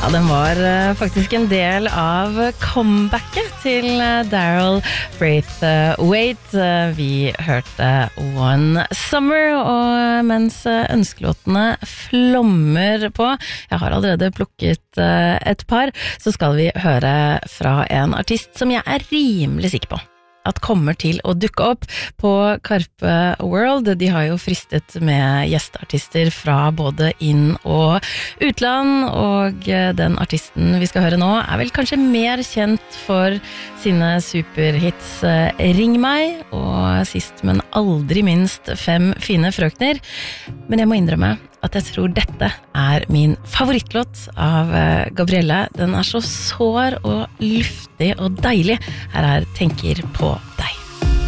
Ja, den var faktisk en del av comebacket til Daryl Braithwaite. Vi hørte One Summer, og mens ønskelåtene flommer på, jeg har allerede plukket et par, så skal vi høre fra en artist som jeg er rimelig sikker på at kommer til å dukke opp på Karpe World. De har jo fristet med gjesteartister fra både inn- og utland, og den artisten vi skal høre nå er vel kanskje mer kjent for sine superhits Ring meg, og sist, men aldri minst Fem fine frøkner. Men jeg må innrømme at jeg tror dette er min favorittlåt av Gabrielle. Den er så sår og luftig og deilig. Her er Tenker på